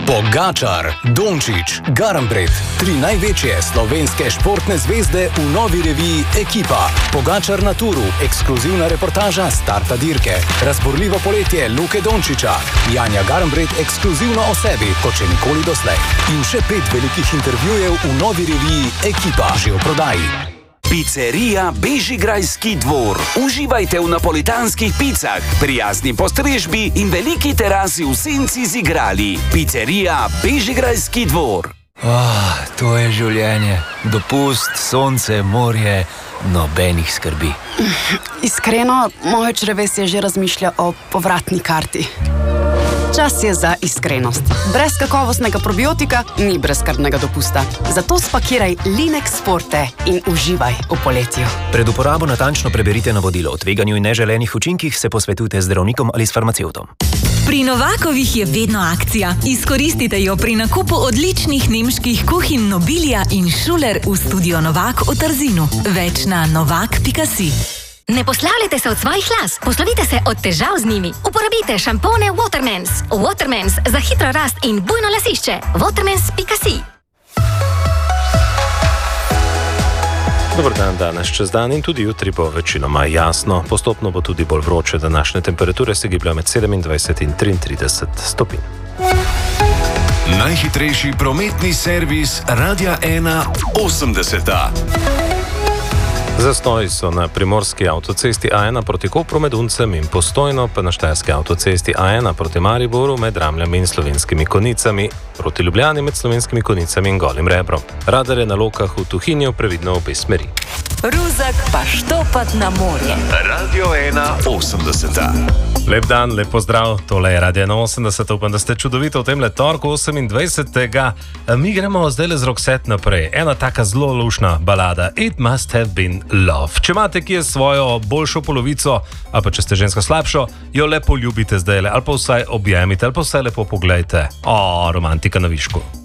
Pogačar, Dončić, Garnbret, 3 največje slovenske športne zvezde v novi reviji Ekipa. Pogačar na turu, ekskluzivna reportaža starta dirke. Razborljivo poletje Luke Dončića. Janja Garnbret ekskluzivno o sebi, kot še nikoli doslej. In še 5 velikih intervjujev v novi reviji Ekipa, že v prodaji. Pizzerija Bežigrajski dvor. Uživajte v napolitanskih picah, prijazni postrežbi in veliki terasi v senci z igrali. Pizzerija Bežigrajski dvor. To je življenje. Dopust, sonce, morje, nobenih skrbi. Iskreno, moje črevesje že razmišlja o povratni karti. Čas je za iskrenost. Brez kakovostnega probiotika ni brezskrbnega dopusta. Zato spakiraj Linex Forte in uživaj v poletju. Pred uporabo natančno preberite navodilo. O tveganju in neželenih učinkih se posvetujte z zdravnikom ali s farmacevtom. Pri Novakovih je vedno akcija. Izkoristite jo pri nakupu odličnih nemških kuhinj Nobilia in Schuler v studio Novak v Trzinu. Več na novak.si. Ne poslavljajte se od svojih las, poslovite se od težav z njimi. Uporabite šampone Watermans. Watermans za hitro rast in bujno lasišče. Watermans.si. Dobar dan, danes čez dan in tudi jutri bo večinoma jasno. Postopno bo tudi bolj vroče, današnje temperature se gibljajo med 27 in 33 stopinj. Najhitrejši prometni servis Radia 1 80. Zastoji so na primorski avtocesti A1 proti Kopru med Uncem in Postojno, pa na štajerski avtocesti A1 proti Mariboru med Ramljami in Slovenskimi Konjicami, proti Ljubljani med Slovenskimi Konjicami in Golim Rebrom. Radar je na Lokah v Tuhinju previdno v obe smeri. Ruzak pa štopat na morje. Radio 1 80. Lep dan, lep pozdrav, tole je Radio 80, upam, da ste čudovito v tem torku 28. Mi gremo zdaj le z Roxette naprej. Ena taka zelo lušna balada, It Must Have Been Love. Če imate kje svojo boljšo polovico, ali pa če ste ženska slabšo, jo lepo ljubite zdaj le, ali pa vsaj objemite, ali pa vsaj lepo pogledajte. Romantika na višku.